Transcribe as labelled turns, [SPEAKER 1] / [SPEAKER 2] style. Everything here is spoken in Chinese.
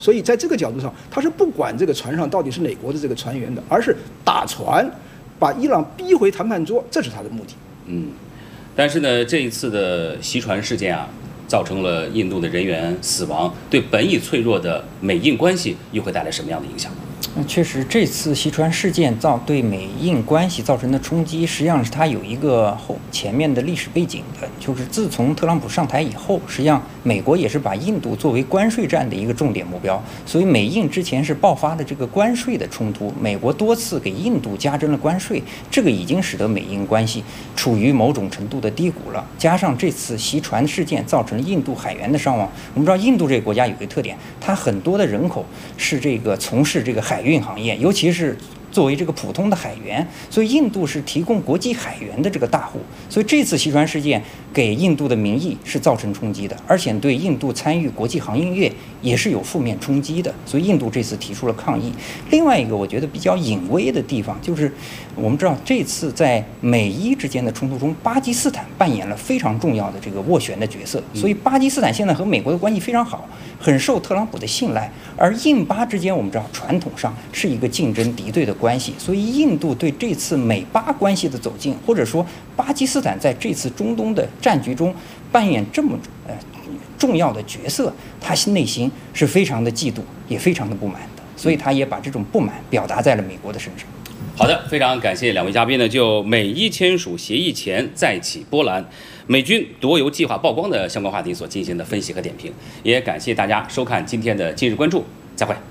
[SPEAKER 1] 所以在这个角度上，他是不管这个船上到底是哪国的这个船员的，而是打船把伊朗逼回谈判桌，这是他的目的。
[SPEAKER 2] 但是呢，这一次的袭船事件啊，造成了印度的人员死亡，对本已脆弱的美印关系又会带来什么样的影响？
[SPEAKER 3] 确实，这次袭船事件对美印关系造成的冲击，实际上是它有一个前面的历史背景的，就是自从特朗普上台以后，实际上美国也是把印度作为关税战的一个重点目标，所以美印之前是爆发了这个关税的冲突，美国多次给印度加征了关税，这个已经使得美印关系处于某种程度的低谷了。加上这次袭船事件造成了印度海员的伤亡，我们知道印度这个国家有一个特点，它很多的人口是从事这个海运行业，尤其是作为这个普通的海员，所以印度是提供国际海员的这个大户，所以这次袭船事件给印度的民意是造成冲击的，而且对印度参与国际航运业也是有负面冲击的，所以印度这次提出了抗议。另外一个我觉得比较隐微的地方，就是我们知道这次在美伊之间的冲突中，巴基斯坦扮演了非常重要的这个斡旋的角色，所以巴基斯坦现在和美国的关系非常好，很受特朗普的信赖，而印巴之间我们知道传统上是一个竞争敌对的关系，所以印度对这次美巴关系的走近，或者说巴基斯坦在这次中东的战局中扮演这么重要的角色，他内心是非常的嫉妒，也非常的不满的，所以他也把这种不满表达在了美国的身上。
[SPEAKER 2] 好的，非常感谢两位嘉宾呢，就美伊签署协议前再起波澜，美军夺油计划曝光的相关话题所进行的分析和点评，也感谢大家收看今天的今日关注，再会。